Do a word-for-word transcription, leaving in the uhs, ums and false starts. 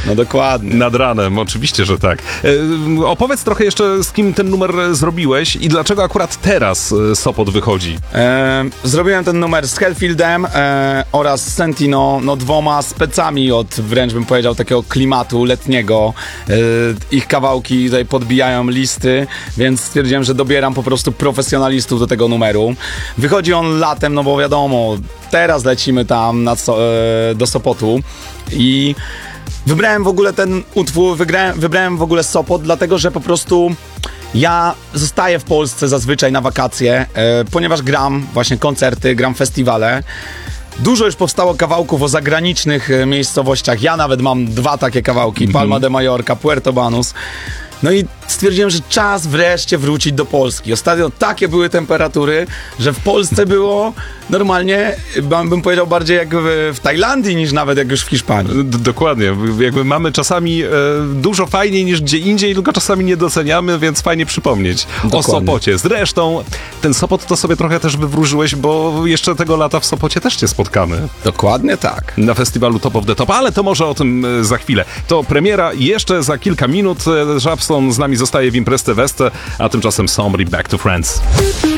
No dokładnie. Nad ranem, oczywiście, że tak. E, opowiedz trochę jeszcze, z kim ten numer zrobiłeś i dlaczego akurat teraz e, Sopot wychodzi. E, zrobiłem ten numer z Hellfieldem e, oraz Sentino, no dwoma specami od, wręcz bym powiedział, takiego klimatu letniego. E, ich kawałki tutaj podbijają listy, więc stwierdziłem, że dobieram po prostu profesjonalistów do tego numeru. Wychodzi on latem, no bo wiadomo, teraz lecimy tam na so, e, do Sopotu i wybrałem w ogóle ten utwór, wygrałem, wybrałem w ogóle Sopot, dlatego że po prostu ja zostaję w Polsce zazwyczaj na wakacje, e, ponieważ gram właśnie koncerty, gram festiwale. Dużo już powstało kawałków o zagranicznych e, miejscowościach. Ja nawet mam dwa takie kawałki, mm-hmm. Palma de Mallorca, Puerto Banús. No i stwierdziłem, że czas wreszcie wrócić do Polski. Ostatnio takie były temperatury, że w Polsce było normalnie, bym powiedział, bardziej jak w, w Tajlandii niż nawet jak już w Hiszpanii. D- dokładnie. Jakby mamy czasami e, dużo fajniej niż gdzie indziej, tylko czasami nie doceniamy, więc fajnie przypomnieć dokładnie o Sopocie. Zresztą ten Sopot to sobie trochę też wywróżyłeś, bo jeszcze tego lata w Sopocie też cię spotkamy. Dokładnie tak. Na festiwalu Top of the Top, ale to może o tym e, za chwilę. To premiera jeszcze za kilka minut. E, Żabson z nami zostaje w Imprez Te Weste, a tymczasem Sombri Back to Friends.